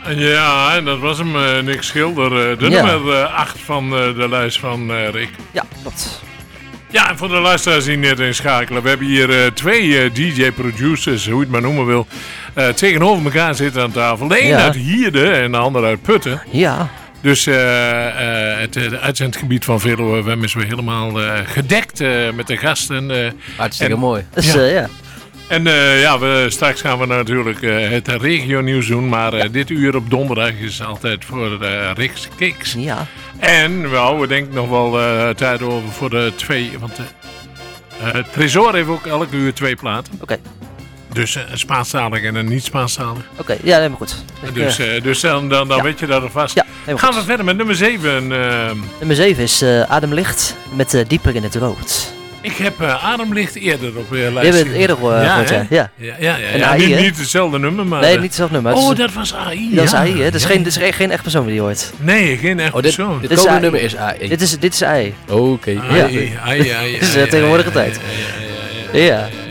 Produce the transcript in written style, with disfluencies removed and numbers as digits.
Ja, en dat was hem, Nick Schilder. De nummer 8 van de lijst van Rick. Ja, dat. Ja, en voor de luisteraars die net inschakelen. We hebben hier 2 DJ-producers, hoe je het maar noemen wil. Tegenover elkaar zitten aan tafel. De een uit Hierde en de ander uit Putten. Ja. Dus het uitzendgebied van Veluwe Wem is weer helemaal gedekt met de gasten. Hartstikke mooi. Dus, En straks gaan we natuurlijk het regionieuws doen. Maar dit uur op donderdag is altijd voor Rick's Kicks. Ja. En we denken nog wel tijd over voor de 2. Want Tresor heeft ook elke uur 2 platen. Oké. Dus een Spaanstalig en een niet-Spaanstalig. Oké, ja, helemaal goed. Dus dan weet je dat alvast. Ja, gaan we verder met nummer 7. Nummer 7 is Ademlicht met Dieper in het Rood. Ik heb Ademlicht eerder op lijst. Je bent het eerder gehoord, ja. AI, niet hetzelfde nummer, maar... Nee, niet hetzelfde nummer. Oh, dat was AI. Dat is AI, hè? Dat is geen echt persoon die je hoort. Nee, geen echt persoon. Dit komende nummer is AI. Dit is AI. Oké. AI. Dit is tegenwoordige tijd. Ja.